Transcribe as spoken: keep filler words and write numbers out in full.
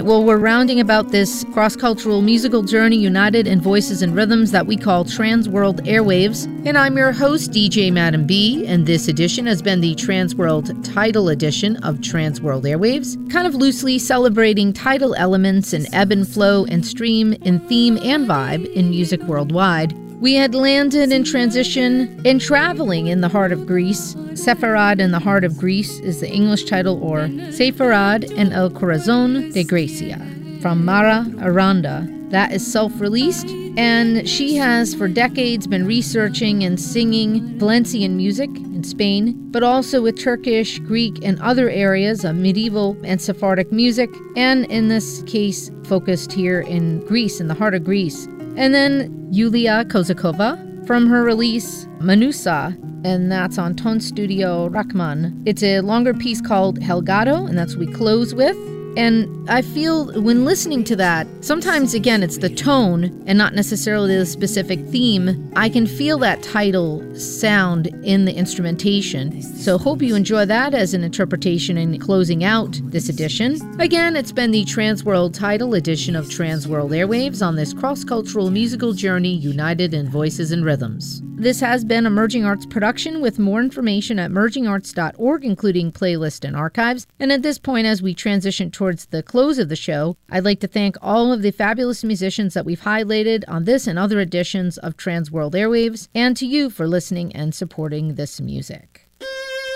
right, well, we're rounding about this cross-cultural musical journey united in voices and rhythms that we call Transworld Airwaves. And I'm your host, D J Madam B, and this edition has been the Transworld Tidal edition of Transworld Airwaves, kind of loosely celebrating tidal elements in ebb and flow and stream in theme and vibe in music worldwide. We had landed in transition and traveling in the heart of Greece. Sepharad in the Heart of Greece is the English title, or Sepharad en el Corazón de Grecia, from Mara Aranda. That is self-released, and she has for decades been researching and singing Valencian music in Spain, but also with Turkish, Greek, and other areas of medieval and Sephardic music, and in this case focused here in Greece, in the heart of Greece. And then Yulia Kozakova from her release Manusa, and that's on Tone Studio Rachman. It's a longer piece called Helgado, and that's what we close with. And I feel when listening to that, sometimes again it's the tone and not necessarily the specific theme. I can feel that tidal sound in the instrumentation. So hope you enjoy that as an interpretation in closing out this edition. Again, it's been the Transworld Tidal edition of Transworld Airwaves on this cross-cultural musical journey united in voices and rhythms. This has been a Merging Arts production, with more information at merging arts dot org, including playlist and archives. And at this point, as we transition towards the close of the show, I'd like to thank all of the fabulous musicians that we've highlighted on this and other editions of Transworld Airwaves, and to you for listening and supporting this music.